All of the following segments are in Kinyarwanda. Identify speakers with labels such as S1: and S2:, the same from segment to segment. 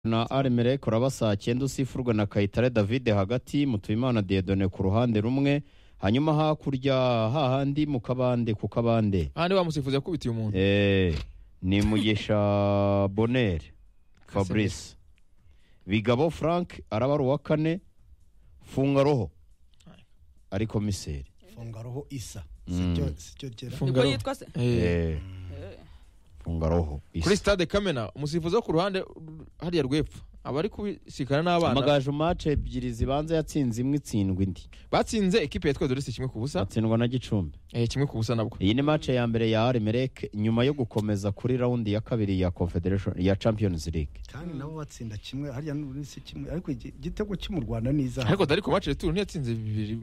S1: na Armere kuraba saa 9 usifurwa na Kayitare David hagati Mutuyimana Dieudonné ku ruhande rumwe hanyuma hakurya hahandi mu kabande ku kabande
S2: handi bamusifuza yakubitiye umuntu
S1: ni Mugisha Bonheur Fabrice Bigabo Frank araba uwa kane Funga Roho ari komiseri
S3: Funga Roho Isa sicyo gera
S4: Funga yitwa se
S1: Funga Roho Isa
S2: kuri stade Kamena umusifuza ku ruhande hariya rwepfo abari kubisikana n'abana
S1: amagaju match ebyiri zibanza yatsinze imwe itsindwa indi
S2: batsinze equipe yitwa Dorisi kimwe ku busa
S1: batsindwa na Gicumbi
S2: kimwe ku busa nabwo
S1: iyi ni match ya mbere ya Armere nyuma yo gukomeza kuri round ya kabiri ya Confederation ya Champions League
S3: kandi nabo batsinda kimwe hariya n'urisi kimwe ariko igitego cyo mu Rwanda niza
S2: ariko dari ku match retour ntiyatsinze bibiri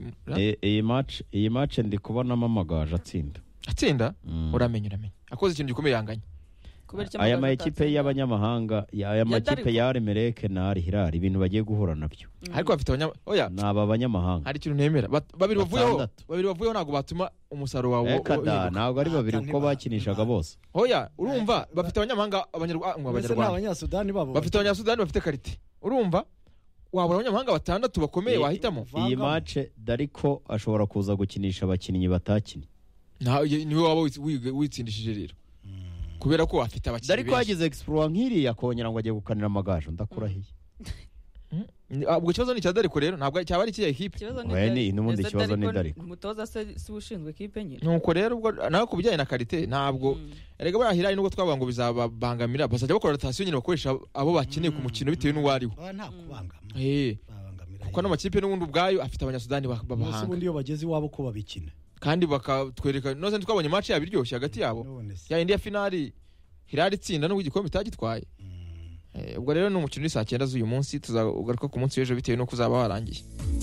S1: iyi match ndi kubonamo amagaju atsinda
S2: uramenye akoze ikintu gikomeye yanganya
S1: aya ma equipe y'abanyamahanga aya ma equipe ya Armere na Al Hilal ibintu bagiye guhura nabyo
S2: ariko bafite oya
S1: naba abanyamahanga
S2: hari ikintu nemera babiri bavuyeho ntago batuma umusaruro wawo
S1: ntago ari babiri uko bakinishaga bose
S2: oya urumva bafite abanyamahanga
S3: abanyasudani babo
S2: bafite abanyasudani bafite karite urumva wabura abanyamahanga batandatu bakomeye wahitamo
S1: iyi match Dariko ashobora kuza gukinisha abakinnyi batakini
S2: niwe waba witsindishije rero kubera ko afite abakinnyi
S1: Dariko yagize exploit nk'iri yakongera ngo agiye gukanira amagaju ndakurahiye
S2: ubwo kibazo ni cya Dariko rero ntabwo cyaba ari kiya equipe
S1: n'ubundi kibazo ni Dariko
S4: umutoza se ushinzwe equipe nyine
S2: nuko rero ubwo nawe kubijyanye na karite ntabwo erega barahira nubwo twavuga ngo bizababangamira basajya bakora rotation nyine bakoresha abo bakeneye ku mukino bitewe n'uwariho
S3: nta kubangama
S2: kuko n'amakipe n'ubundi ubwayo afite abanyasudani babahanga
S3: ubundi iyo bageze iwabo ko babikina
S2: kandi bakatwereka noze twabonye match yabiryoshye hagati yabo ya indi ya finali Hilal itsinda n'ubwo igikombe itagitwaye ubwo rero ni umukino uri saa 9 z'uyu munsi tuzagaruka ku munsi w'ejo bitewe n'uko uzaba warangiye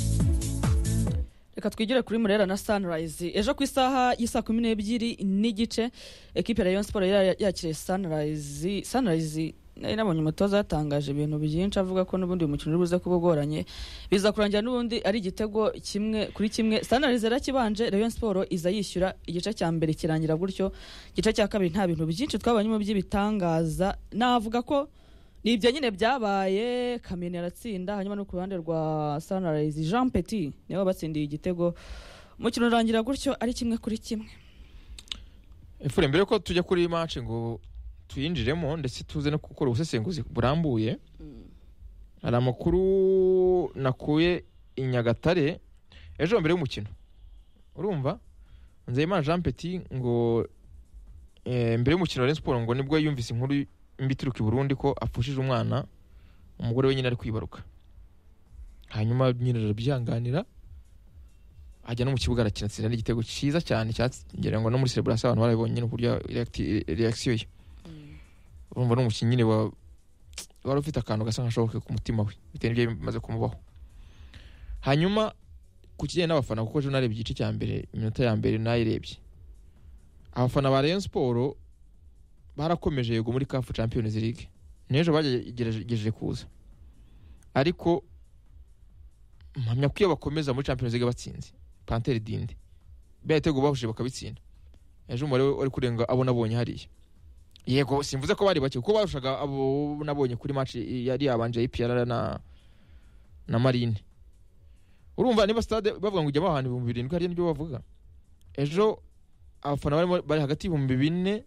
S4: reka twigire kuri Murera na Sunrise ejo ku isaha y'isa 12 n'igice equipe ya Rayon Sport yakiriye Sunrise nabonye umutoza yatangaje ibintu byinshi avuga ko n'ubundi umukino uri buze kubugoranye biza kurangira n'ubundi ari igitego kimwe kuri kimwe Sunrise rakibanje Rayon Sport iza yishyura igice cya mbere kirangira gutyo igice cya kabiri nta bintu byinshi twabanyemo by'ibitangaza navuga ko nibyo nyine byabaye Kamena yaratsinda hanyuma no ku ruhande rwa Sunrise Jean Petit niwe batsindiye igitego umukino urangira gutyo ari kimwe kuri kimwe
S2: Efure mbere ko tujya kuri match ngo tuyinjiremo ndetse tuze no gukora ubusesenguzi burambuye hari amakuru nakuye i Nyagatare ejo mbere y'umukino urumva Nzeyimana Jean Petit ngo mbere y'umukino wa Rayon Sport ngo nibwo yumvise inkuru mbituruka i Burundi ko apfushije umwana umugore we nyine ari kwibaruka hanyuma nyine arabyihanganira ajya no mu kibuga arakina atsinda n'igitego cyiza cyane cyangera ngo no muri celebration abantu barabonye nyine kurya reaction ye urumva n'umukinnyi nyine wari ufite akantu gasa nk'ashoboke ku mutima we bitewe n'ibyo bimaze kumubaho hanyuma ku kijyanye n'abafana kuko ejo narebye igice cya mbere iminota ya mbere nayirebye abafana ba Rayon Sport barakomeje yego muri CAF Champions League n'ejo bagerageje kuza ariko mpamya ko iyo bakomeza muri Champions League batsinze Panthère Dinde bayitego bahuje bakabitsinda ejo umubare wari kurenga abo nabonye hariya yego simvuze ko bari bake kuko barushaga abo nabonye kuri match yari yabanje IPR na Marine urumva niba stade bavuga ngo ujya ahantu 2007 hariya nibyo bavuga ejo abafana bari hagati y'2004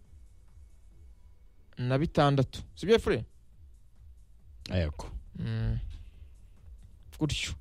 S2: na 6 sibyo frere
S1: ayako
S2: gutyo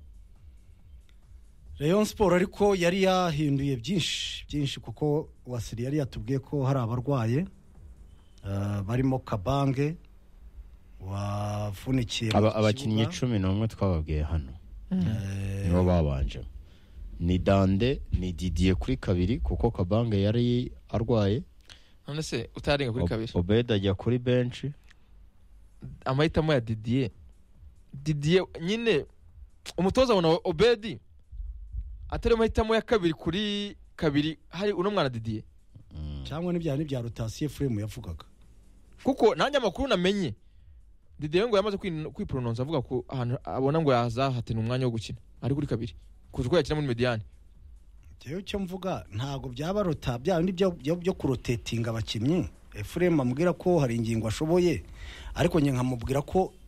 S3: Rayon Sport ariko yari yahinduye byinshi kuko Wasiri yari yatubwiye ko hari abarwaye barimo Kabange wavunikiye
S1: abakinnyi 11 twababwiye hano nibo babanje ni Dande ni Didier kuri kabiri kuko Kabange yari arwaye
S2: none se utarenga kuri kabiri
S1: Obed ajya kuri bench
S2: amahitamo ya Didier nyine umutoza abona Obed atari amahitamo ya kabiri kuri kabiri hari uno mwana Didier
S3: cyangwa n'ibya rotation frame yavugaga
S2: kuko nanjye amakuru namenye Didier ngo yamaze kwipronounce avuga ko ahantu abona ngo yazahatena umwanya wo gukina ari kuri kabiri kuko yakina muri mediane
S3: cyo cyo mvuga ntago byaba rota bya byo kurotatinga abakinnyi Efrem amubwira ko hari ingingo ashoboye ariko nkamubwira ko